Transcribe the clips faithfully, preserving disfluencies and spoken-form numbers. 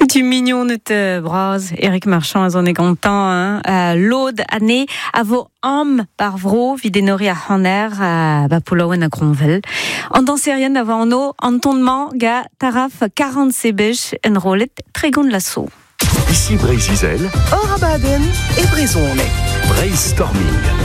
Tu mignon de bras, Eric Marchand a zonné content, hein, euh, l'aude année, à vos hommes par vro, vidénori à Hanner, à Bapulawen à Gronvel. En dansérien avant nous, entendement, ga, taraf, quarante sébèches, en roulette, très gon l'assaut. Ici Brésil, Orabaden et Brézonne. Brainstorming.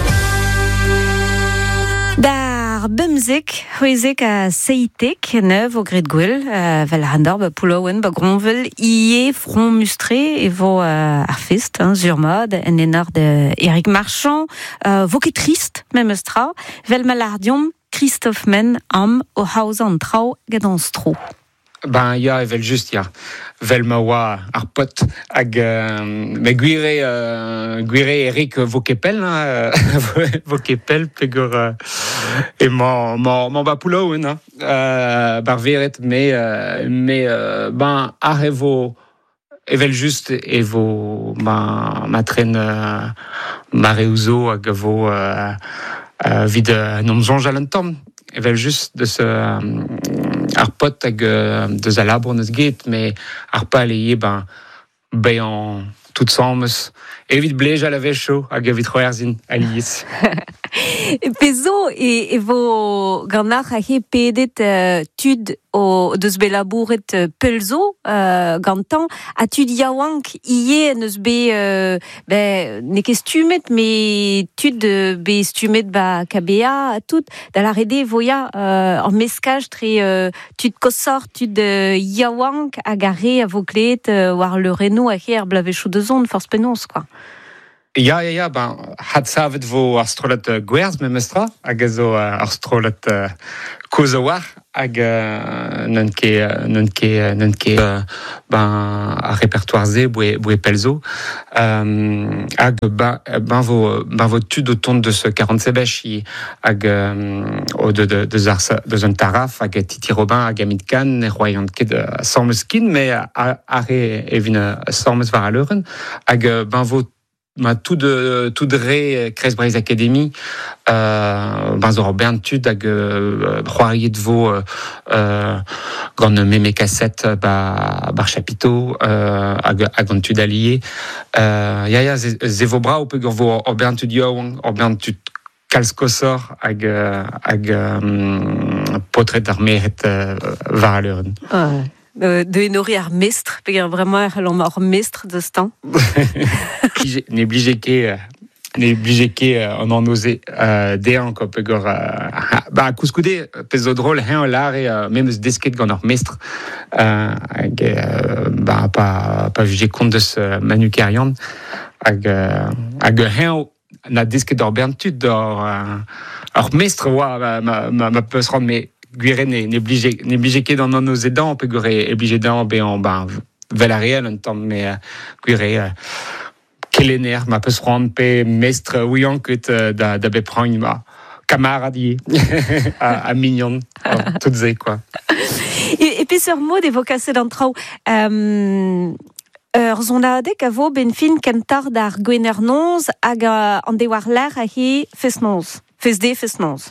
Dar bemzik, huizek a seitek, neuf au gred gwell, euh, vel handar, ba Pulawen, ba Gronvel, ié front mustré, et vo euh, arfist, hein, zurmod, en enar de Eric Marchand, euh, vo ket trist, même stra, vel malardium, Christophe Men, am, o haus an trau, gadanstro. Ben, ya, evel just, ya. Vel ma oa ar pot hag euh, me gwire euh, gwire Eric Vokepel hein, Vokepel pegur euh, et mon mon mon bapulo hein, euh, bar veret mais euh, mais euh, ben arevo evel juste et vo ma ma traîne euh, ma reuzo hag vo euh, euh, vid nom zonjalen tom evel juste de ce euh, ar pot hag euh, de zalabre neus get mais ar pa aleye ben ben en tout sammes evit blej a la vecho hag evit roerzin alies. Pezo e, e vo ganar a he pedet uh, tud o deus be labouret uh, pelzo uh, gantan a tud yaouank ie neus be uh, be ne ket stumet me tud uh, be stumet ba kabea tout da la rede voya uh, en meskaj tre uh, tud kosor tud uh, yaouank a gare a vo kleet uh, war le reno a he ar blavechou de zon force penons quoi. Ja, ja, ja, ben, had savet vo ar strolet uh, gwerz me mestra, hag a zo uh, ar strolet uh, koz a war, hag uh, n'en ket, uh, n'en ket, uh, n'en ket uh, ben, ar repertoire ze boe, boe pelzo. Um, hag ben, ben, vo, ben vo tud o tont de ce quarante sebech i, hag um, o de, de, de, zar, de zon taraf, hag Titi Robin, hag Amit Kan, e royant ket uh, sammes kin, me are evin uh, sammes var a leuren, hag ben vo ma tout de tout de ré Cres Breiz Academy euh ben zor bern tud hag roariet de vo euh gant meme cassette ba bar chapiteau euh hag hag an tud allié euh ya ya ze vo bra ou peut vo o bern tud yo o bern tud kalskosor hag hag portrait d'armeret var a leuren. De, de enori ar mestre, pegar vraiment ar l'homme ar mestre de ce temps. N'est obligé que n'est obligé que on en osait déan quoi pegar bah couskoude peso drôle hein l'art et même ce disquette gant ar mestre euh bah pas pas jugé compte de ce Manu Karian hag hag hein na disquette d'or berntud d'or ar mestre wa ma ma ma peut se rendre mais Guire n'est obligé n'est obligé que dans nos aidants on peut guire obligé d'en ben en ben vel a réel en temps mais guire Kelener ma peut se rendre pe mestre ouian que da da be prendre ma camaradier à mignon toutes et quoi et et puis sur mot d'évocation d'entrau euh Ur zonadek a vo ben fin kentar d'ar gwenernons hag an de war l'air a hi fesnons fesde fesnons.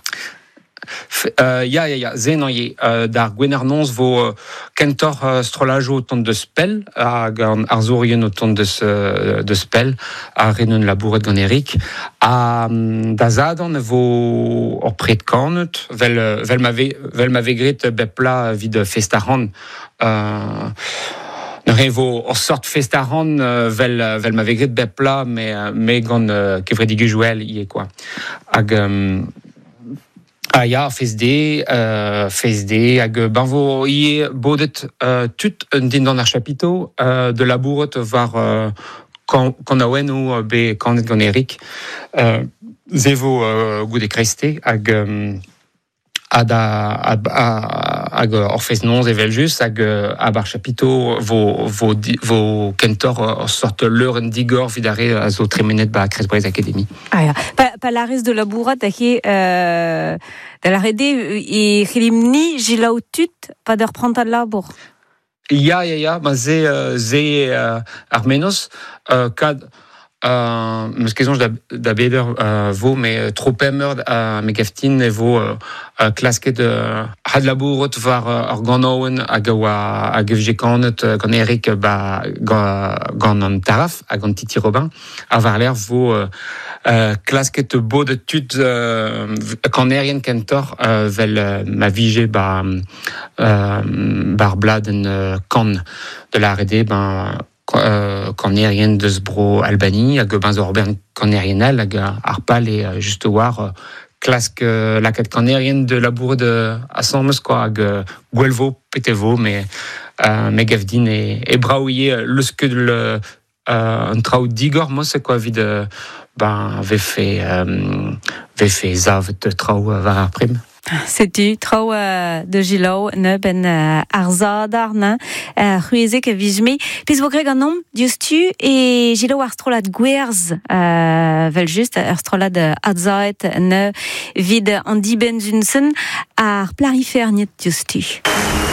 Uh, ya, ya, ya, zen an ye, uh, d'ar gwenernons vo uh, kentor uh, strolajo o tont de spell, hag ar zorien o tont de, uh, de spell, a renon labouret gant Eric, a um, da zadan vo or pret kanet, vel, vel ma vegret bepla vid festaran, uh, ne vo or sort festaran uh, vel, vel ma vegret bepla, me, me gant uh, kevredigu jouel ie, quoi. Hag... Um, Ah ya, fesde, euh, fesde, hag ben vo ie bodet euh, tut un din dan ar chapiteau euh, de labouret var euh, kan a oen ou be kanet gant Eric euh, ze vo euh, goude kreste hag euh, hag hag or fesnons evel just hag a bar chapiteau vo vo vo kentor or sort leur en digor vidare a zo tremenet ba Cres Breiz Academy. Ah ya, pa, pa la res de labourat a he euh, da la rede e c'helimni jilaou tut pa d'ar pranta labour. Ya, ya, ya, ma ze, ze uh, ar menos, uh, kad Uh, meus kezonj da, da beder uh, vo, me tro pemer uh, me geftin e vo uh, uh, klasket uh, had labourot var uh, ar ganaouen hag oa hag evje kanet uh, gant Erik uh, ba, gant an taraf hag an Titi Robin a var l'air vo uh, uh, klasket bo de tud uh, kanerien kentor uh, vel uh, ma vije ba uh, bar bladen uh, kan de la R D ben Uh, kanerien deus bro Albanie hag benz ur ben kanerienel hag ar pal e uh, just war uh, klask uh, laket kanerien de labour de asammeus quoi hag uh, gwelvo petevo me uh, me gavdin e, e braouie leus ket le uh, un traoù digor mos e quoi vid uh, ben ve fe um, ve fe zavet traoù uh, var ar prim. C'est-tu trao uh, de Gilo ne ben uh, arzadar na uh, ruezek a vizme pis vo greg an nom dius-tu e Gilo ar strolat gwerz uh, vel just ar strolat adzaet ne vid an diben zunsen ar plarifer niet dius-tu.